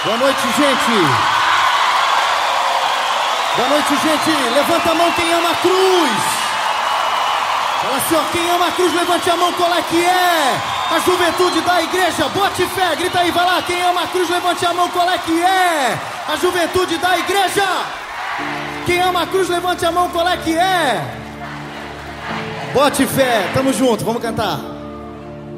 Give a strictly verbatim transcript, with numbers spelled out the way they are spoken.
Boa noite, gente. Boa noite, gente. Levanta a mão quem ama a cruz. Fala assim, ó, quem ama a cruz, levante a mão, qual é que é? A juventude da igreja, bote fé, grita aí, vai lá. Quem ama a cruz, levante a mão, qual é que é? A juventude da igreja. Quem ama a cruz, levante a mão, qual é que é? Bote fé, tamo junto, vamos cantar.